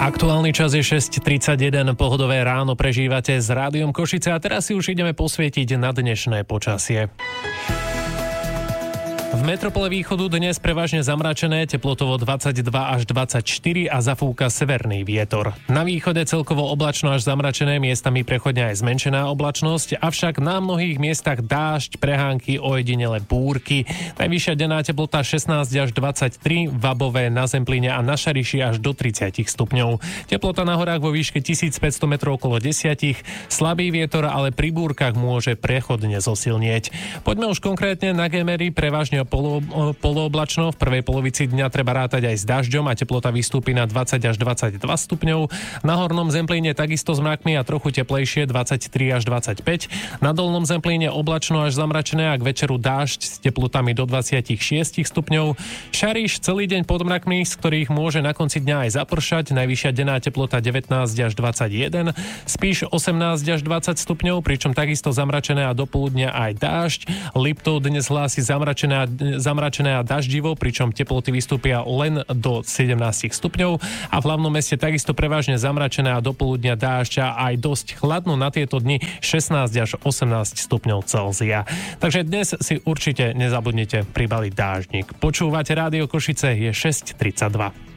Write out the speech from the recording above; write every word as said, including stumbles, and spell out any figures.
Aktuálny čas je šesť tridsaťjeden, pohodové ráno prežívate s Rádiom Košice a teraz si už ideme posvietiť na dnešné počasie. V metropole východu dnes prevažne zamračené, teplotovo dvadsaťdva až dvadsaťštyri a zafúka severný vietor. Na východe celkovo oblačno až zamračené, miestami prechodne aj zmenšená oblačnosť, avšak na mnohých miestach dážď, prehánky, ojedinele búrky. Najvyššia denná teplota šestnásť až dvadsaťtri, v Above, na Zemplíne a na Šariši až do tridsať stupňov. Teplota na horách vo výške tisícpäťsto metrov okolo desať, slabý vietor, ale pri búrkach môže prechodne zosilnieť. Poďme už konkrétne na Gemery, prevažne Polo, polooblačno. V prvej polovici dňa treba rátať aj s dažďom a teplota vystúpi na dvadsať až dvadsaťdva stupňov. Na hornom Zemplíne takisto s mrakmi a trochu teplejšie dvadsaťtri až dvadsaťpäť. Na dolnom Zemplíne oblačno až zamračené a k večeru dážď s teplotami do dvadsaťšesť stupňov. Šariš celý deň pod mrakmi, z ktorých môže na konci dňa aj zapršať. Najvyššia denná teplota devätnásť až dvadsaťjeden. Spíš osemnásť až dvadsať stupňov, pričom takisto zamračené a do poludnia aj dážď. Liptov dnes hlási zamračené a zamračené a daždivo, pričom teploty vystúpia len do sedemnásť stupňov a v hlavnom meste takisto prevažne zamračené a do poludnia dážď a aj dosť chladno na tieto dni šestnásť až osemnásť stupňov Celzia. Takže dnes si určite nezabudnite pribaliť dáždnik. Počúvate Rádio Košice, je šesť tridsaťdva.